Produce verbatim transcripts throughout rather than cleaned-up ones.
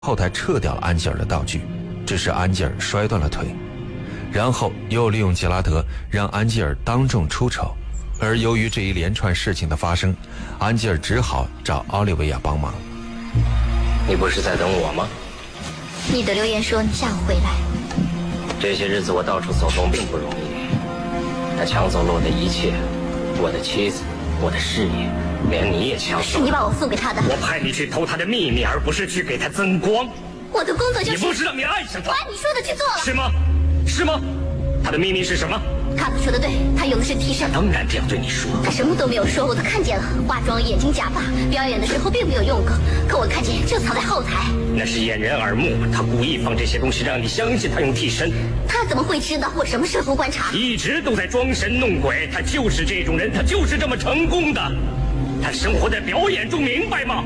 后台撤掉了安吉尔的道具，致使安吉尔摔断了腿，然后又利用杰拉德让安吉尔当众出丑。而由于这一连串事情的发生，安吉尔只好找奥利维亚帮忙。 你不是在等我吗？ 你的留言说你下午回来。 这些日子我到处走动并不容易，他抢走了我的一切，我的妻子，我的事业，连你也抢走了。 是你把我付给他的。 我派你去偷他的秘密，而不是去给他增光。 我的工作就是。 你不是让你爱上他。 我按你说的去做了。 是吗？是吗？他的秘密是什么？ 卡特说的对，他用的是替身。 他当然这样对你说。 他什么都没有说，我都看见了。化妆、眼睛、假发，表演的时候并没有用过，可我看见就藏在后台。 那是掩人耳目，他故意放这些东西让你相信他用替身。 他怎么会知道我什么时候观察？ 一直都在装神弄鬼，他就是这种人，他就是这么成功的。他生活在表演中，明白吗？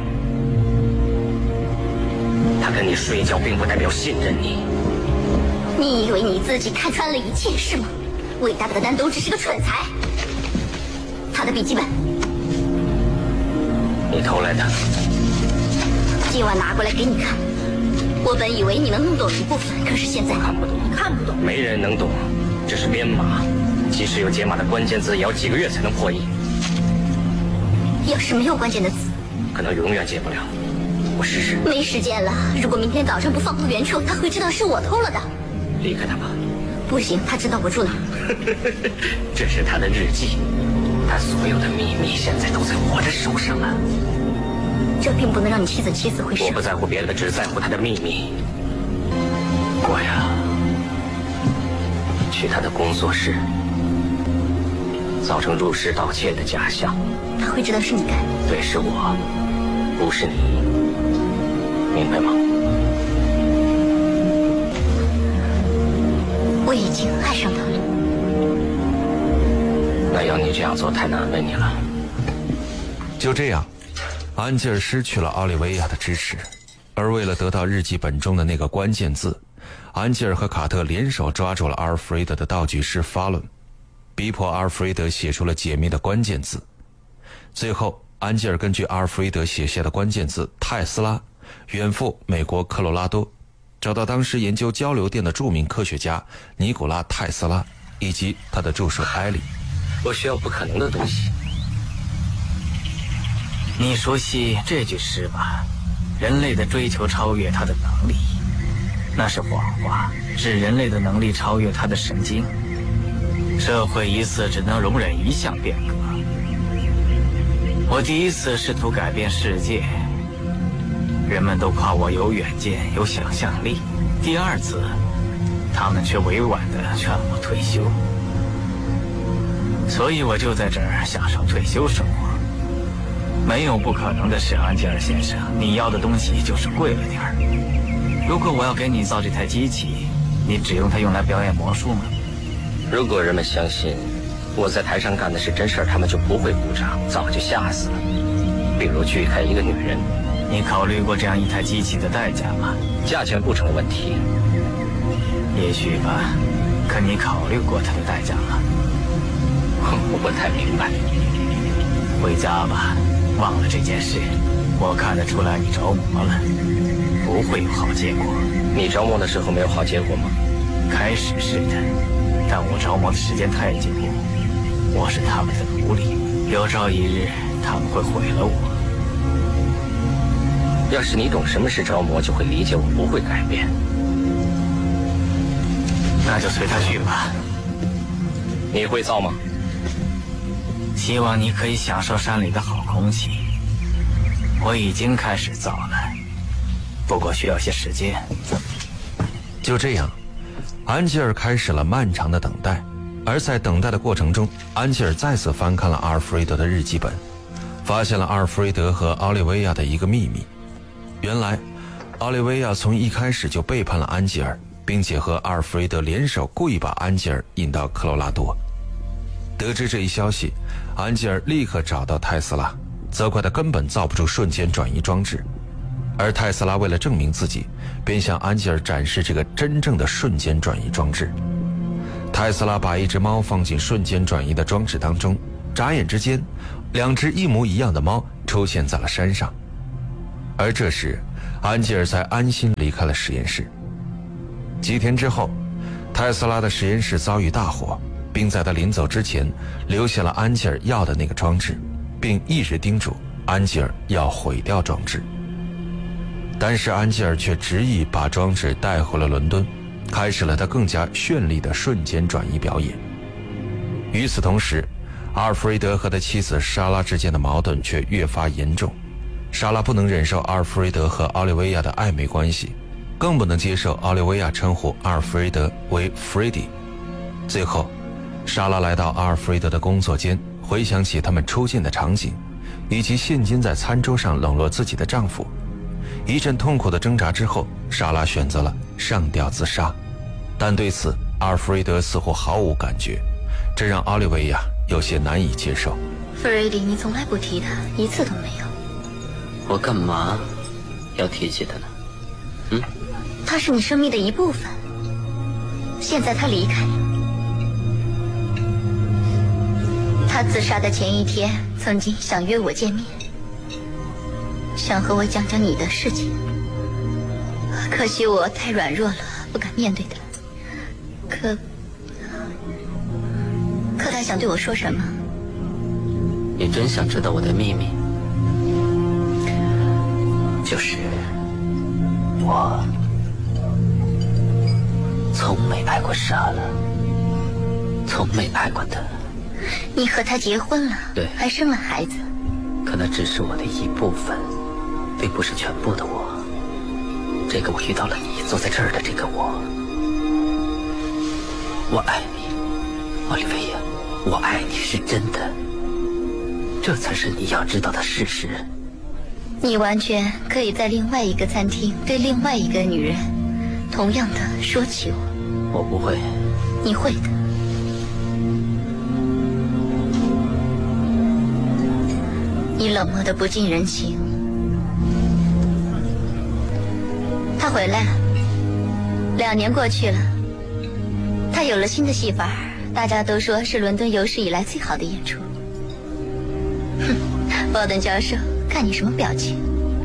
他跟你睡觉并不代表信任你。 你以为你自己看穿了一切是吗？伟大的南东只是个蠢材。他的笔记本， 你偷来的。 今晚拿过来给你看。我本以为你能弄懂一部分，可是现在看不懂， 看不懂。 没人能懂，这是编码，即使有解码的关键字，也要几个月才能破译。 要是没有关键的字， 可能永远解不了。我试试。 没时间了，如果明天早上不放回原处，他会知道是我偷了的。 离开他吧。 不行，他知道我住哪。 这是他的日记，他所有的秘密现在都在我的手上了。 这并不能让你妻子起死回生。 我不在乎别的，只在乎他的秘密。我呀，去他的工作室，造成入室盗窃的假象。 他会知道是你干的。 对，是我，不是你，明白吗？ 我已经爱上他了。 那要你这样做太难为你了。 就这样，安吉尔失去了奥利维亚的支持，而为了得到日记本中的那个关键字，安吉尔和卡特联手抓住了阿尔弗雷德的道具师法伦，逼迫阿尔弗雷德写出了解密的关键字。最后，安吉尔根据阿尔弗雷德写下的关键字泰斯拉，远赴美国科罗拉多，找到当时研究交流电的著名科学家尼古拉·泰斯拉以及他的助手艾利。 我需要不可能的东西。 你熟悉这句诗吧？人类的追求超越他的能力，那是谎话，是人类的能力超越他的神经。社会一次只能容忍一项变革。我第一次试图改变世界，人们都夸我有远见，有想象力。第二次，他们却委婉地劝我退休。所以我就在这儿享受退休生活。没有不可能的事，安吉尔先生，你要的东西就是贵了点儿。如果我要给你造这台机器，你只用它用来表演魔术吗？ 如果人们相信我在台上干的是真事儿，他们就不会鼓掌，早就吓死了。比如锯开一个女人。 你考虑过这样一台机器的代价吗？ 价钱不成问题。 也许吧，可你考虑过它的代价吗？ 我不太明白。 回家吧，忘了这件事。我看得出来你着魔了，不会有好结果。 你着魔的时候没有好结果吗？ 开始是的，但我着魔的时间太久，我是他们的奴隶，有朝一日他们会毁了我。 要是你懂什么是着魔，就会理解我不会改变。 那就随他去吧。 你会造吗？ 希望你可以享受山里的好空气。我已经开始造了，不过需要些时间。 就这样，安吉尔开始了漫长的等待。而在等待的过程中，安吉尔再次翻看了阿尔弗雷德的日记本，发现了阿尔弗雷德和奥利维亚的一个秘密。原来，奥利维亚从一开始就背叛了安吉尔，并且和阿尔弗雷德联手，故意把安吉尔引到科罗拉多。得知这一消息，安吉尔立刻找到泰斯拉，责怪他根本造不出瞬间转移装置。而泰斯拉为了证明自己，便向安吉尔展示这个真正的瞬间转移装置。泰斯拉把一只猫放进瞬间转移的装置当中，眨眼之间，两只一模一样的猫出现在了山上。而这时， 安吉尔才安心离开了实验室。几天之后，特斯拉的实验室遭遇大火，并在他临走之前留下了安吉尔要的那个装置，并一直叮嘱安吉尔要毁掉装置。但是安吉尔却执意把装置带回了伦敦，开始了他更加绚丽的瞬间转移表演。与此同时，阿尔弗雷德和他妻子莎拉之间的矛盾却越发严重。莎拉不能忍受阿尔弗雷德和奥利维亚的暧昧关系，更不能接受奥利维亚称呼阿尔弗雷德为 Freddy。 最后，莎拉来到阿尔弗雷德的工作间，回想起他们出镜的场景，以及现今在餐桌上冷落自己的丈夫。一阵痛苦的挣扎之后，莎拉选择了上吊自杀，但对此阿尔弗雷德似乎毫无感觉，这让奥利维亚有些难以接受。 弗瑞迪，你从来不提他，一次都没有。 我干嘛要提起他呢？嗯， 他是你生命的一部分，现在他离开了。他自杀的前一天曾经想约我见面，想和我讲讲你的事情，可惜我太软弱了，不敢面对他。可可他想对我说什么？ 你真想知道我的秘密？就是我从没爱过莎拉，从没爱过她。 你和他结婚了？ 对， 还生了孩子。 可那只是我的一部分，并不是全部的我。这个我遇到了你，坐在这儿的这个我，我爱你，奥利维亚，我爱你是真的，这才是你要知道的事实。 你完全可以在另外一个餐厅对另外一个女人同样的说起我。 我不会。 你会的。你冷漠的不近人情。他回来了，两年过去了，他有了新的戏法，大家都说是伦敦有史以来最好的演出。哼，鲍登教授，看你什么表情？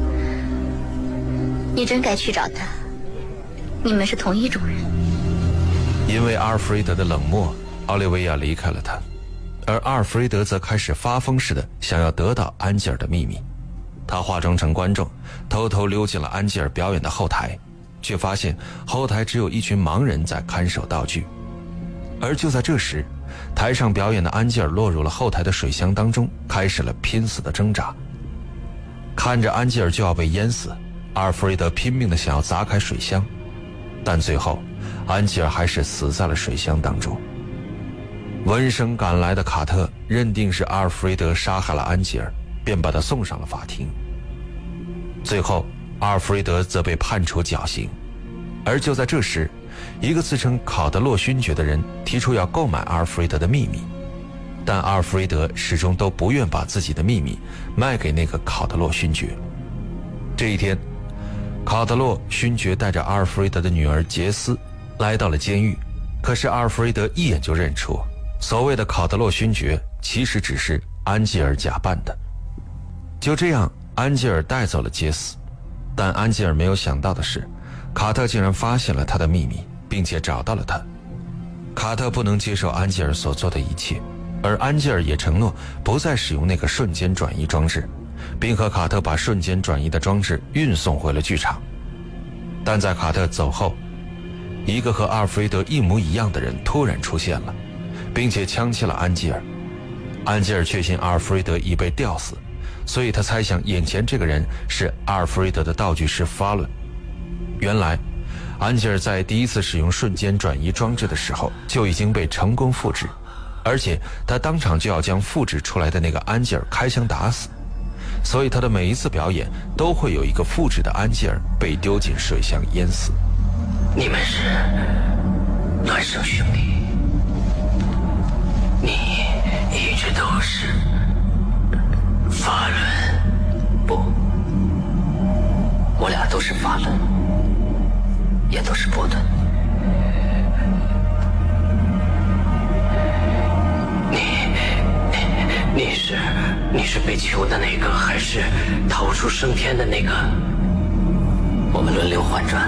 你真该去找他，你们是同一种人。 因为阿尔弗雷德的冷漠，奥利维亚离开了他，而阿尔弗雷德则开始发疯似的想要得到安吉尔的秘密。他化妆成观众，偷偷溜进了安吉尔表演的后台，却发现后台只有一群盲人在看守道具。而就在这时，台上表演的安吉尔落入了后台的水箱当中，开始了拼死的挣扎。看着安吉尔就要被淹死，阿尔弗雷德拼命地想要砸开水箱，但最后安吉尔还是死在了水箱当中。闻声赶来的卡特认定是阿尔弗雷德杀害了安吉尔，便把他送上了法庭。最后阿尔弗雷德则被判处绞刑。而就在这时，一个自称考德洛勋爵的人提出要购买阿尔弗雷德的秘密，但阿尔弗雷德始终都不愿把自己的秘密卖给那个考德洛勋爵。这一天，考德洛勋爵带着阿尔弗雷德的女儿杰斯来到了监狱，可是阿尔弗雷德一眼就认出，所谓的考德洛勋爵其实只是安吉尔假扮的。就这样，安吉尔带走了杰斯，但安吉尔没有想到的是，卡特竟然发现了他的秘密，并且找到了他。卡特不能接受安吉尔所做的一切，而安吉尔也承诺不再使用那个瞬间转移装置，并和卡特把瞬间转移的装置运送回了剧场。但在卡特走后，一个和阿尔弗雷德一模一样的人突然出现了，并且枪击了安吉尔。安吉尔确信阿尔弗雷德已被吊死，所以他猜想眼前这个人是阿尔弗雷德的道具师法伦。原来安吉尔在第一次使用瞬间转移装置的时候就已经被成功复制，而且他当场就要将复制出来的那个安吉尔开枪打死，所以他的每一次表演都会有一个复制的安吉尔被丢进水箱淹死。 你们是孪生兄弟，你一直都是法伦，不，我俩都是法伦，也都是波顿。你你是你是被囚的那个，还是逃出升天的那个？ 我们轮流换转。